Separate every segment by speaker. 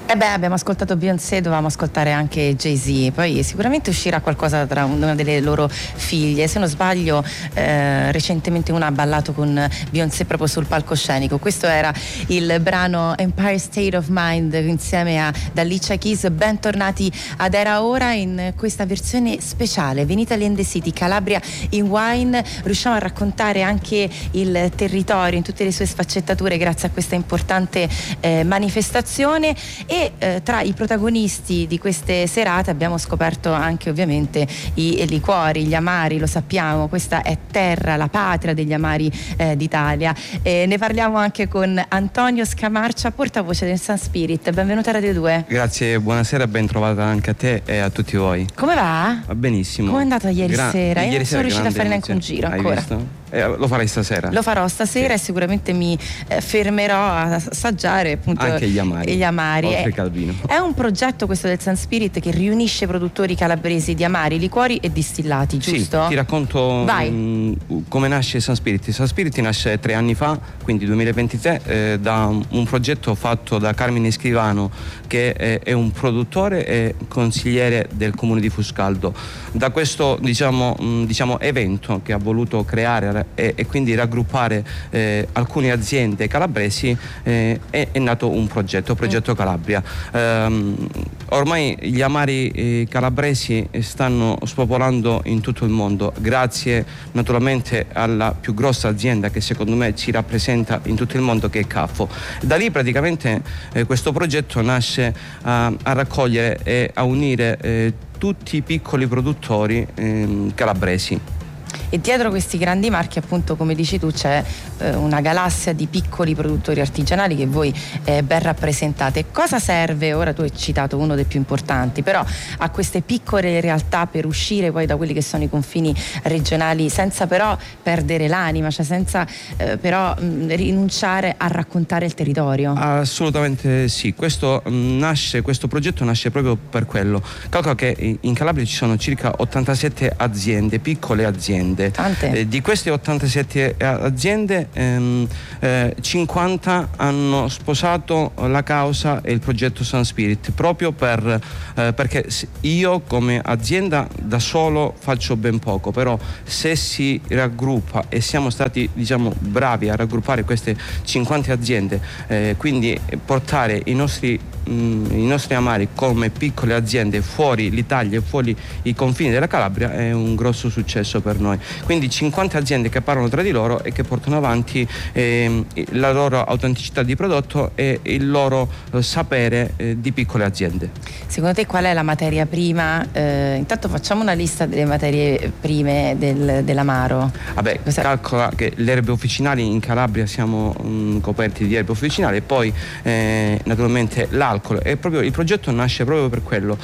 Speaker 1: Abbiamo ascoltato Beyoncé, dovevamo ascoltare anche Jay-Z, poi sicuramente uscirà qualcosa tra una delle loro figlie. Se non sbaglio, recentemente una ha ballato con Beyoncé proprio sul palcoscenico. Questo era il brano Empire State of Mind insieme ad Alicia Keys. Bentornati ad Era Ora in questa versione speciale. Venite in the City, Calabria in Wine. Riusciamo a raccontare anche il territorio in tutte le sue sfaccettature grazie a questa importante manifestazione. E tra i protagonisti di queste serate abbiamo scoperto anche ovviamente i liquori, gli amari, lo sappiamo, questa è terra, la patria degli amari d'Italia. Ne parliamo anche con Antonio Scamarcia, portavoce del Sun Spirit. Benvenuta a Radio 2.
Speaker 2: Grazie, buonasera, ben trovata anche a te e a tutti voi.
Speaker 1: Come va?
Speaker 2: Va benissimo.
Speaker 1: Come è andata ieri sera? Io non sono riuscita a fare neanche un giro
Speaker 2: Hai
Speaker 1: ancora.
Speaker 2: Visto? Lo farai stasera?
Speaker 1: Lo farò stasera, sì. E sicuramente mi fermerò a assaggiare appunto
Speaker 2: anche gli amari. Oltre che al vino.
Speaker 1: È un progetto questo del Sun Spirit che riunisce produttori calabresi di amari, liquori e distillati, giusto?
Speaker 2: Sì, ti racconto come nasce Sun Spirit. Sun Spirit nasce 3 anni fa, quindi 2023, da un progetto fatto da Carmine Scrivano, che è un produttore e consigliere del comune di Fuscaldo. Da questo diciamo evento che ha voluto creare e quindi raggruppare alcune aziende calabresi, è nato un progetto Calabria. Ormai gli amari calabresi stanno spopolando in tutto il mondo, grazie naturalmente alla più grossa azienda che secondo me ci rappresenta in tutto il mondo, che è Caffo. Da lì praticamente questo progetto nasce a raccogliere e a unire tutti i piccoli produttori calabresi.
Speaker 1: E dietro questi grandi marchi, appunto, come dici tu, c'è una galassia di piccoli produttori artigianali che voi ben rappresentate. Cosa serve, ora tu hai citato uno dei più importanti, però a queste piccole realtà per uscire poi da quelli che sono i confini regionali, senza però perdere l'anima, cioè senza però rinunciare a raccontare il territorio?
Speaker 2: Assolutamente sì, questo progetto nasce proprio per quello. Calcola che in Calabria ci sono circa 87 aziende, piccole aziende. Di queste 87 aziende 50 hanno sposato la causa e il progetto Sun Spirit, proprio perché io come azienda da solo faccio ben poco, però se si raggruppa, e siamo stati bravi a raggruppare queste 50 aziende, quindi portare i nostri amari come piccole aziende fuori l'Italia e fuori i confini della Calabria, è un grosso successo per noi. Quindi 50 aziende che parlano tra di loro e che portano avanti la loro autenticità di prodotto e il loro sapere di piccole aziende.
Speaker 1: Secondo te qual è la materia prima? Intanto facciamo una lista delle materie prime dell'amaro.
Speaker 2: Calcola che le erbe officinali in Calabria siamo coperti di erbe officinali, e poi naturalmente l'alcol. E proprio il progetto nasce proprio per quello,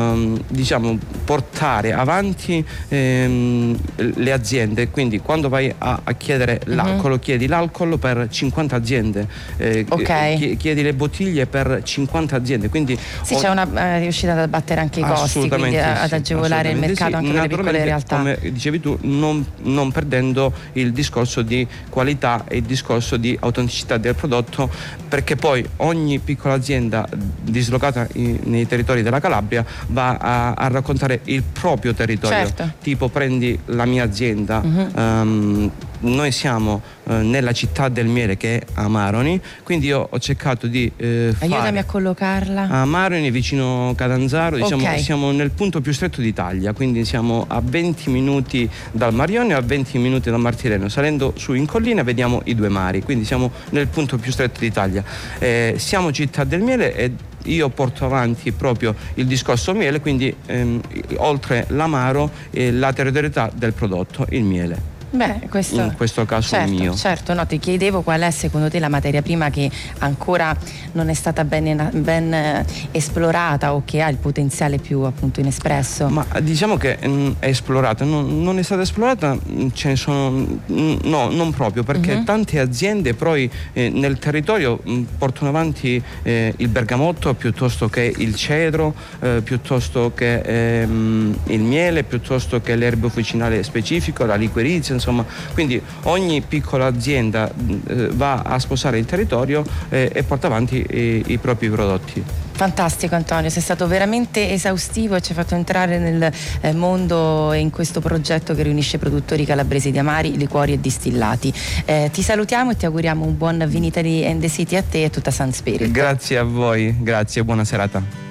Speaker 2: portare avanti le aziende. Quindi quando vai a chiedere l'alcol, chiedi l'alcol per 50 aziende, chiedi le bottiglie per 50 aziende, quindi
Speaker 1: c'è una riuscita ad abbattere anche i costi, quindi ad agevolare il mercato anche per le piccole realtà,
Speaker 2: come dicevi tu, non perdendo il discorso di qualità e il discorso di autenticità del prodotto, perché poi ogni piccola azienda dislocata nei territori della Calabria va a raccontare il proprio territorio.
Speaker 1: Certo.
Speaker 2: Tipo, prendi la mia azienda, noi siamo nella città del miele, che è Amaroni, quindi io ho cercato di
Speaker 1: aiutami a collocarla.
Speaker 2: Amaroni vicino Catanzaro, siamo nel punto più stretto d'Italia, quindi siamo a 20 minuti dal Marione, a 20 minuti dal Martireno. Salendo su in collina vediamo i due mari, quindi siamo nel punto più stretto d'Italia. Siamo città del miele e io porto avanti proprio il discorso miele, quindi oltre l'amaro la territorialità del prodotto, il miele.
Speaker 1: Questo,
Speaker 2: in questo caso mio.
Speaker 1: Certo, no, ti chiedevo qual è secondo te la materia prima che ancora non è stata ben esplorata o che ha il potenziale più appunto inespresso.
Speaker 2: Ma diciamo che è esplorata, non è stata esplorata, ce ne sono, no, non proprio, perché tante aziende poi nel territorio portano avanti il bergamotto piuttosto che il cedro, piuttosto che il miele, piuttosto che l'erbe officinale specifico, la liquirizia, insomma, quindi ogni piccola azienda va a sposare il territorio e porta avanti i propri prodotti.
Speaker 1: Fantastico Antonio, sei stato veramente esaustivo e ci hai fatto entrare nel mondo e in questo progetto che riunisce produttori calabresi di amari, liquori e distillati. Ti salutiamo e ti auguriamo un buon Vinitaly and the City a te e a tutta Sun Spirit.
Speaker 2: Grazie a voi, grazie, buona serata.